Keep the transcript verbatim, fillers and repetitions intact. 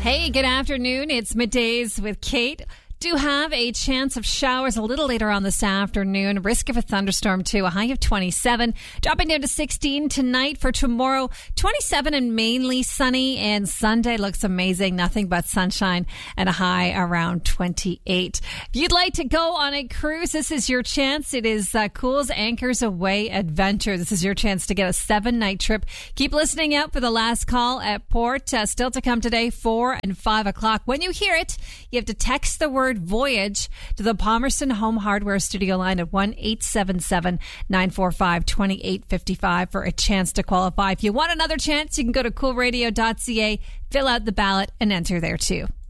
Hey, good afternoon. It's Middays with Kate. Do have a chance of showers a little later on this afternoon. Risk of a thunderstorm too. A high of twenty-seven. Dropping down to sixteen tonight. For tomorrow, twenty-seven and mainly sunny. And Sunday looks amazing. Nothing but sunshine and a high around twenty-eight. If you'd like to go on a cruise, this is your chance. It is uh, Cool's Anchors Away Adventure. This is your chance to get a seven-night trip. Keep listening out for the last call at port. Uh, still to come today, four and five o'clock. When you hear it, you have to text the word Voyage to the Palmerston Home Hardware Studio line at one eight seven seven, nine four five, two eight five five for a chance to qualify. If you want another chance, you can go to cool radio dot c a, fill out the ballot, and enter there too.